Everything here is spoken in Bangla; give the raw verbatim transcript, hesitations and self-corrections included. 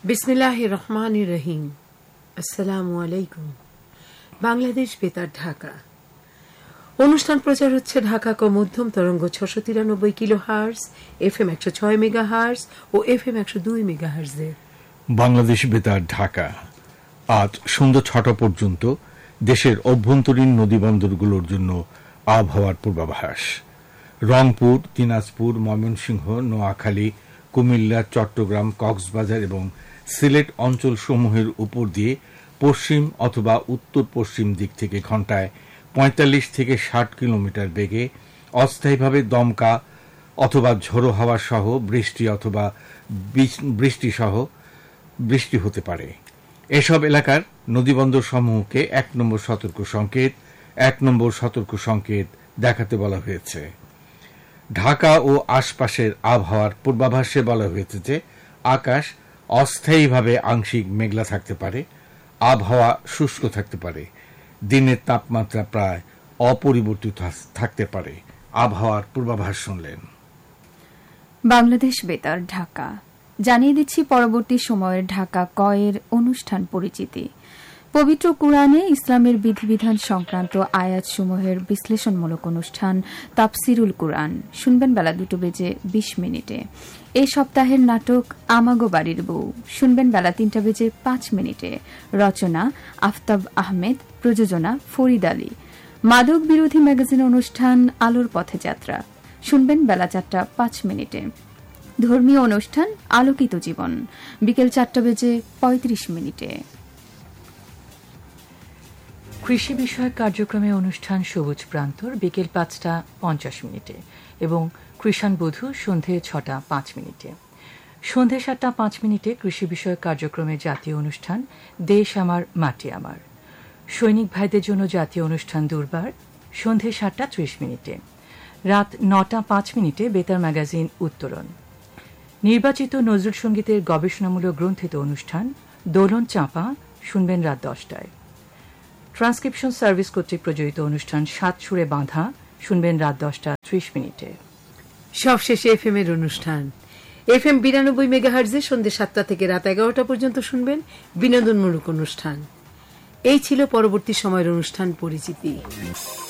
বিসমিল্লাহির রহমানির রহিম। আসসালামু আলাইকুম। বাংলাদেশ বেতার ঢাকা অনুষ্ঠান প্রচার হচ্ছে ঢাকা ক মধ্যম তরঙ্গ ছশো তিরানব্বই কিলো হার্স, এফ এম একশো ছয় মেগা হার্স ও এফ এম একশো দুই মেগা হার্সে। বাংলাদেশ বেতার ঢাকা আজ সন্ধ্যা ছটা পর্যন্ত দেশের অভ্যন্তরীণ নদীবন্দরগুলোর জন্য আবহাওয়ার পূর্বাভাস। রংপুর, দিনাজপুর, ময়মনসিংহ, নোয়াখালী, কুমিল্লা, চট্টগ্রাম, কক্সবাজার এবং সিলেট অঞ্চলসমূহের উপর দিয়ে পশ্চিম অথবা উত্তর পশ্চিম দিক থেকে ঘণ্টায় পঁয়তাল্লিশ থেকে ষাট কিলোমিটার বেগে অস্থায়ীভাবে দমকা অথবা ঝোড়ো হাওয়া সহ বৃষ্টি অথবা বৃষ্টি সহ বৃষ্টি হতে পারে। এসব এলাকার নদীবন্দর সমূহকে এক নম্বর সতর্ক সংকেত এক নম্বর সতর্ক সংকেত দেখাতে বলা হয়েছে। ঢাকা ও আশপাশের আবহাওয়ার পূর্বাভাসে বলা হয়েছে যে আকাশ অস্থায়ীভাবে আংশিক মেঘলা থাকতে পারে, আবহাওয়া শুষ্ক থাকতে পারে, দিনের তাপমাত্রা প্রায় অপরিবর্তিত থাকতে পারে। আবহাওয়ার পূর্বাভাস শুনলেন। বাংলাদেশ বেতার ঢাকা জানিয়ে দিচ্ছি পরবর্তী সময়ের ঢাকা কয়ের অনুষ্ঠান পরিচিতি। পবিত্র কুরআনে ইসলামের বিধিবিধান সংক্রান্ত আয়াতসমূহের বিশ্লেষণমূলক অনুষ্ঠান তাফসিরুল কুরআন শুনবেন বেলা দুটো বেজে বিশ মিনিটে। এই সপ্তাহের নাটক আমাগো বাড়ির বউ শুনবেন বেলা তিনটা বেজে পাঁচ মিনিটে। রচনা আফতাব আহমেদ, প্রযোজনা ফরিদ আলী। মাদক বিরোধী ম্যাগাজিন অনুষ্ঠান আলোর পথে যাত্রা শুনবেন বেলা চারটা পাঁচ মিনিটে। ধর্মীয় অনুষ্ঠান আলোকিত জীবন বিকেল চারটা বেজে পঁয়ত্রিশ মিনিটে। কৃষি বিষয়ক কার্যক্রমে অনুষ্ঠান সবুজ প্রান্তর বিকেল পাঁচটা পঞ্চাশ মিনিটে এবং কৃষাণ বধূ সন্ধে ছটা পাঁচ মিনিটে। সন্ধে সাতটা পাঁচ মিনিটে কৃষি বিষয়ক কার্যক্রমে জাতীয় অনুষ্ঠান দেশ আমার মাটি আমার। সৈনিক ভাইদের জন্য জাতীয় অনুষ্ঠান দুর্বার সন্ধে সাতটা ত্রিশ মিনিটে। রাত নটা পাঁচ মিনিটে বেতার ম্যাগাজিন উত্তরণ। নির্বাচিত নজরুল সঙ্গীতের গবেষণামূলক গ্রন্থিত অনুষ্ঠান দোলন চাঁপা শুনবেন রাত দশটায়। ট্রান্সক্রিপশন সার্ভিস কর্তৃক প্রযোজিত অনুষ্ঠান সাত সুরে বাঁধা শুনবেন রাত দশটা ত্রিশ মিনিটে। সবশেষে এফ এম এর অনুষ্ঠান এফ এম বিরানব্বই মেগা হার্জে সন্ধ্যে সাতটা থেকে রাত এগারোটা পর্যন্ত শুনবেন বিনোদনমূলক অনুষ্ঠান। এই ছিল পরবর্তী সময়ের অনুষ্ঠান পরিচিতি।